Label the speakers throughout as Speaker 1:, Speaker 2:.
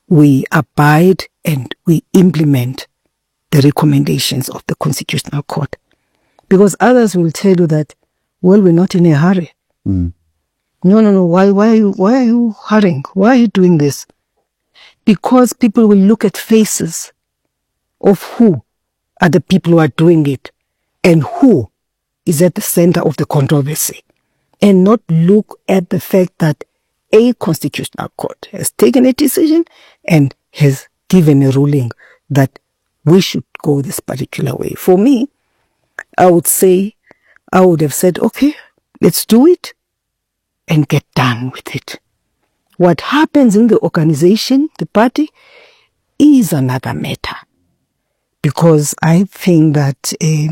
Speaker 1: we abide and we implement the recommendations of the Constitutional Court. Because others will tell you that, well, we're not in a hurry. No. Why are you hurrying? Why are you doing this? Because people will look at faces of who are the people who are doing it and who is at the center of the controversy, and not look at the fact that a Constitutional Court has taken a decision and has given a ruling that we should go this particular way. For me, I would have said, okay, let's do it and get done with it. What happens in the organization, the party, is another matter. Because I think that,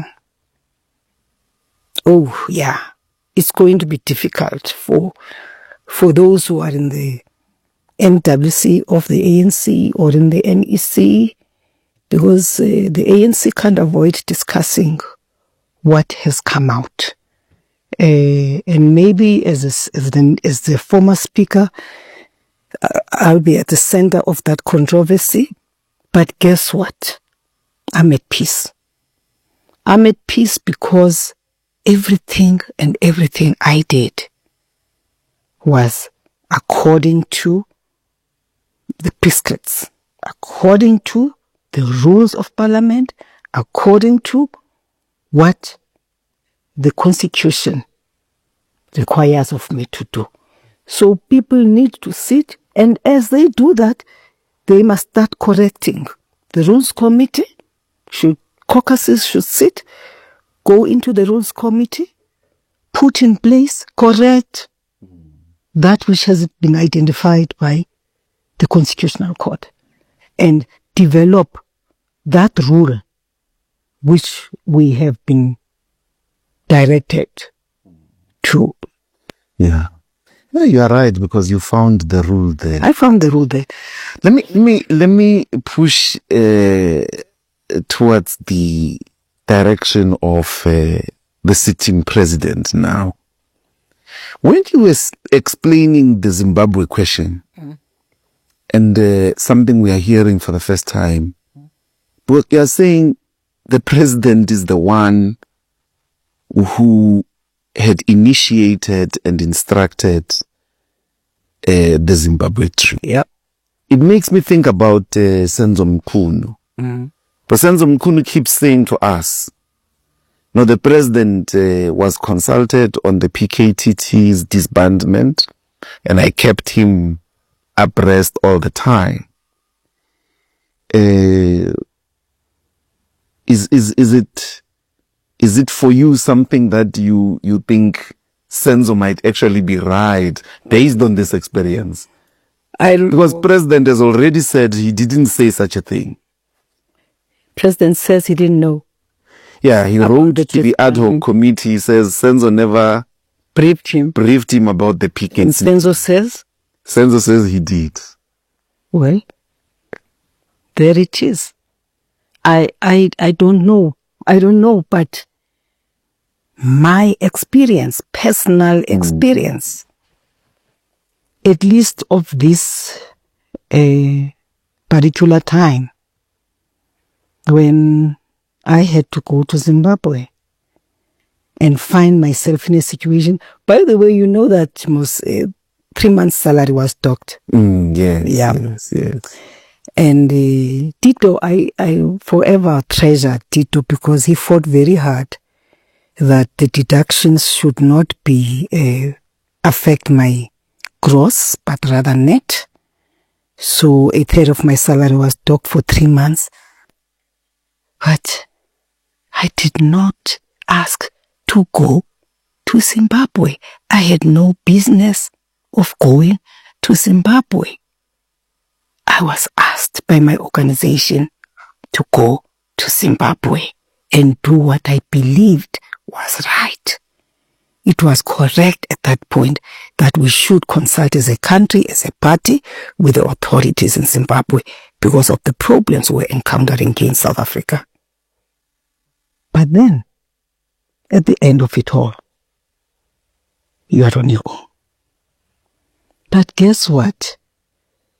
Speaker 1: it's going to be difficult for those who are in the NWC of the ANC or in the NEC, because the ANC can't avoid discussing what has come out. And maybe as the former speaker, I'll be at the center of that controversy. But guess what? I'm at peace. I'm at peace because everything I did was according to the prescripts, according to the rules of Parliament, according to what the Constitution requires of me to do. So people need to sit, and as they do that, they must start correcting. The Rules Committee caucuses should sit, go into the Rules Committee, put in place, correct that which has been identified by the Constitutional Court, and develop that rule which we have been directed to.
Speaker 2: Yeah. No, you are right, because you found the rule there.
Speaker 1: I found the rule there.
Speaker 2: Let me push towards the direction of the sitting president now. When you were explaining the Zimbabwe question, and something we are hearing for the first time, but you are saying the president is the one who had initiated and instructed the Zimbabwe trip.
Speaker 1: Yep.
Speaker 2: It makes me think about Senzo Mkhunu. But Senzo Mkhunu keeps saying to us, no, the president was consulted on the PKTT's disbandment, and I kept him abreast all the time. Is it for you something that you think Senzo might actually be right based on this experience? Because President has already said he didn't say such a thing.
Speaker 1: President says he didn't know.
Speaker 2: Yeah, he wrote to the ad hoc committee. He says Senzo never
Speaker 1: briefed him
Speaker 2: about the PKTT.
Speaker 1: And Senzo says?
Speaker 2: Senzo says he did.
Speaker 1: Well, there it is. I don't know. I don't know, but my experience, personal experience, at least of this particular time, when I had to go to Zimbabwe and find myself in a situation. By the way, you know that 3 months' salary was docked.
Speaker 2: Yes.
Speaker 1: And Tito, I forever treasure Tito, because he fought very hard that the deductions should not be affect my gross, but rather net. So a third of my salary was docked for 3 months. But I did not ask to go to Zimbabwe. I had no business of going to Zimbabwe. I was asked by my organization to go to Zimbabwe and do what I believed was right. It was correct at that point that we should consult as a country, as a party, with the authorities in Zimbabwe because of the problems we're encountering here in South Africa. But then, at the end of it all, you are on your own. But guess what?